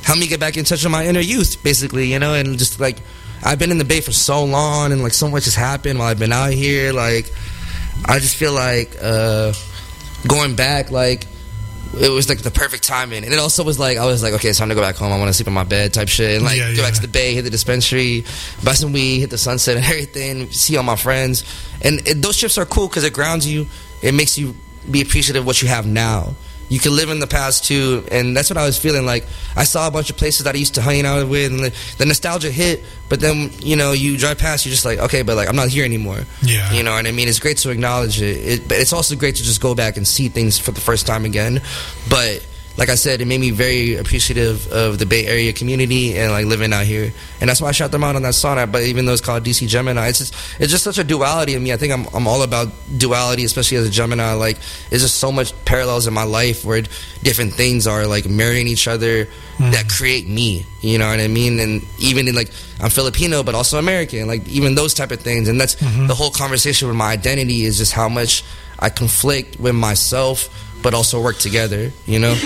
helped me get back in touch with my inner youth, basically, you know, and just like I've been in the Bay for so long, and like so much has happened while I've been out here. Like I just feel like going back, like it was like the perfect timing, and it also was like I was like, okay, it's time to go back home. I want to sleep in my bed, type shit, and like go back to the Bay, hit the dispensary, buy some weed, hit the Sunset, and everything. See all my friends, and those trips are cool because it grounds you. It makes you be appreciative of what you have now. You can live in the past too, and that's what I was feeling. Like I saw a bunch of places that I used to hang out with, and the nostalgia hit. But then you drive past, you're just like, okay, but like I'm not here anymore. Yeah, you know what I mean. It's great to acknowledge it, but it's also great to just go back and see things for the first time again. But like I said, it made me very appreciative of the Bay Area community and like living out here, and that's why I shot them out on that song. But even though it's called DC Gemini, it's just such a duality in me. I think I'm all about duality, especially as a Gemini. Like there's just so much parallels in my life where different things are like mirroring each other that create me. You know what I mean? And even in like I'm Filipino, but also American. Like even those type of things, and that's the whole conversation with my identity is just how much I conflict with myself, but also work together, you know?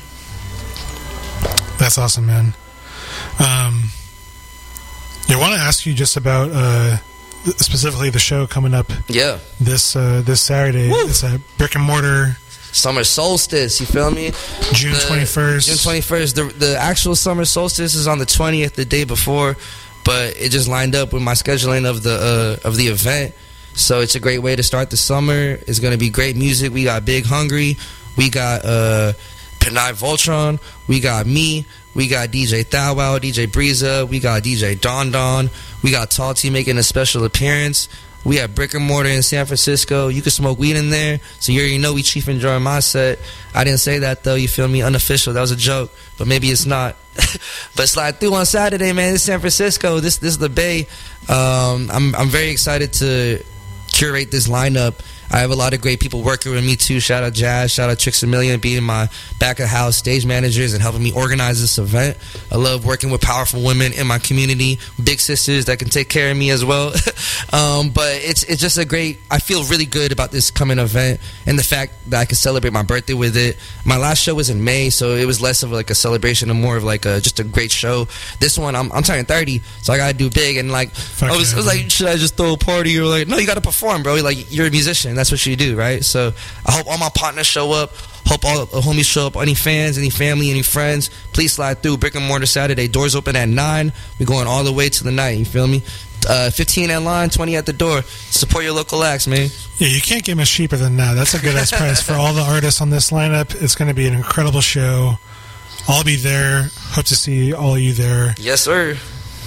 That's awesome, man. I want to ask you just about specifically the show coming up. Yeah. This Saturday. Woo! It's a Brick and Mortar Summer Solstice, you feel me? June 21st. June 21st. The actual Summer Solstice is on the 20th, the day before, but it just lined up with my scheduling of the event. So it's a great way to start the summer. It's going to be great music. We got Big Hungry. We got Panay Voltron. We got me. We got DJ Thou Wow, DJ Breeza. We got DJ Don Don. We got Tall T making a special appearance. We have Brick and Mortar in San Francisco. You can smoke weed in there. So you already know we chief enjoying my set. I didn't say that, though. You feel me? Unofficial. That was a joke. But maybe it's not. But slide through on Saturday, man. It's San Francisco. This is the Bay. I'm very excited to curate this lineup. I have a lot of great people working with me too. Shout out Jazz, shout out Tricks a Million, being my back of house stage managers and helping me organize this event. I love working with powerful women in my community, big sisters that can take care of me as well. But it's just a great, I feel really good about this coming event and the fact that I can celebrate my birthday with it. My last show was in May, so it was less of like a celebration and more of like just a great show. This one, I'm turning 30, so I gotta do big, and like I was like, should I just throw a party? Or like, no, you gotta perform, bro. Like, you're a musician. That's what you do, right? So I hope all my partners show up. Hope all the homies show up. Any fans, any family, any friends, please slide through. Brick and Mortar Saturday. Doors open at 9. We're going all the way to the night. You feel me? 15 at line, 20 at the door. Support your local acts, man. Yeah, you can't get much cheaper than that. That's a good ass price for all the artists on this lineup. It's going to be an incredible show. I'll be there. Hope to see all of you there. Yes, sir.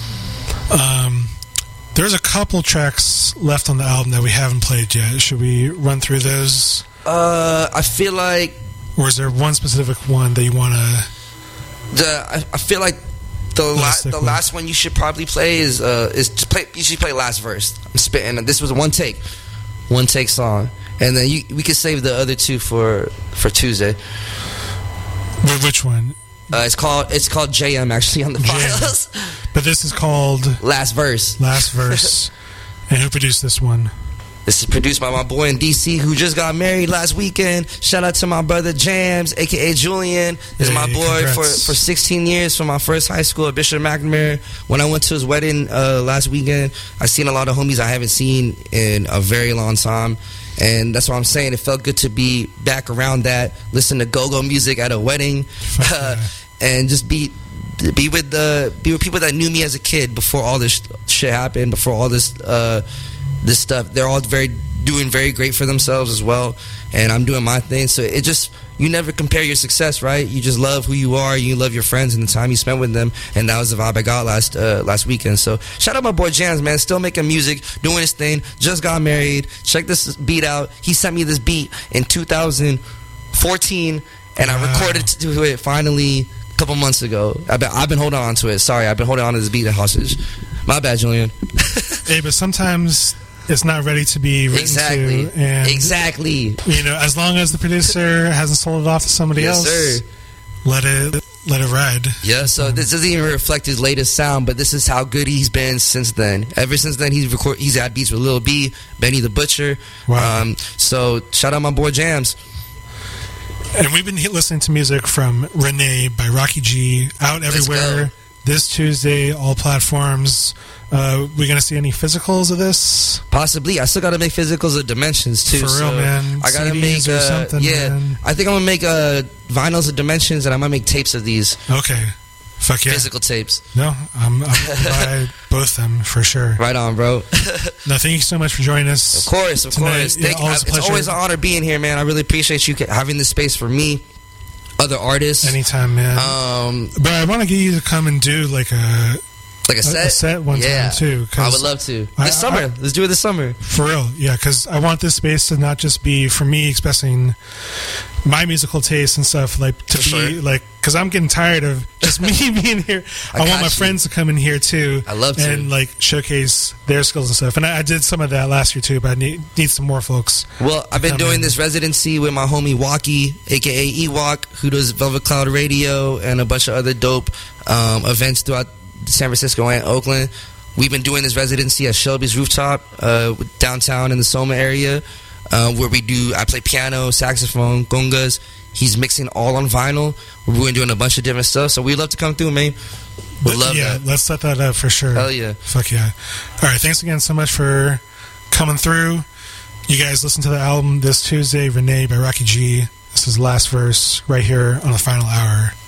There's a couple tracks left on the album that we haven't played yet. Should we run through those? I feel like... Or is there one specific one that you want to... I feel like the last one you should probably play is to play. You should play last verse. I'm spitting. This was a one take song, and then we could save the other two for Tuesday. Which one? It's called JM actually on the files. But this is called Last Verse. Last Verse. And who produced this one? This is produced by my boy in DC who just got married last weekend. Shout out to my brother Jams, aka Julian. This is my boy for 16 years from my first high school at Bishop McNamara. When I went to his wedding last weekend, I seen a lot of homies I haven't seen in a very long time. And that's what I'm saying. It felt good to be back around that, listen to go-go music at a wedding, and just be with people that knew me as a kid before all this shit happened, before all this stuff. They're all doing very great for themselves as well, and I'm doing my thing. So it just, you never compare your success, right? You just love who you are, you love your friends and the time you spent with them, and that was the vibe I got last weekend. So shout out my boy Jams, man, still making music, doing his thing, just got married. Check this beat out. He sent me this beat in 2014, and I recorded to it finally a couple months ago. I've been holding on to it. Sorry, I've been holding on to this beat at hostage. My bad, Julian. Hey, but sometimes it's not ready to be written to. And, exactly. You know, as long as the producer hasn't sold it off to somebody else, sir. Let it ride. Yeah, so this doesn't even reflect his latest sound, but this is how good he's been since then. Ever since then, he's had beats with Lil B, Benny the Butcher. Wow. So shout out my boy Jams. And we've been listening to music from Renee by Rocky G, out everywhere this Tuesday, all platforms. We going to see any physicals of this? Possibly. I still got to make physicals of Dimensions too. For real, man. I got to make or something, man. I think I'm gonna make vinyls of Dimensions, and I might make tapes of these. Okay. Fuck yeah. Physical tapes. No, I'm buy both them for sure. Right on, bro. No, thank you so much for joining us. Of course. Yeah, It's always an honor being here, man. I really appreciate you having this space for me, other artists. Anytime, man. But I want to get you to come and do like a set? A set one time too. I would love to. This summer. Let's do it this summer. For real, yeah, because I want this space to not just be for me expressing my musical taste and stuff, like to be like, because I'm getting tired of just me being here. I want my friends to come in here too. I love to. And like showcase their skills and stuff. And I did some of that last year too, but I need some more folks. Well, I've been doing this residency with my homie Walkie, aka Ewok, who does Velvet Cloud Radio and a bunch of other dope events throughout San Francisco and Oakland. We've been doing this residency at Shelby's Rooftop downtown in the Soma area, where I play piano, saxophone, congas. He's mixing all on vinyl. We're doing a bunch of different stuff, so we'd love to come through, man. We'd love that. Let's set that up for sure. Hell yeah. Fuck yeah. All right, thanks again so much for coming through. You guys listen to the album this Tuesday, Renee by Rocky G. This is Last Verse right here on the Final Hour.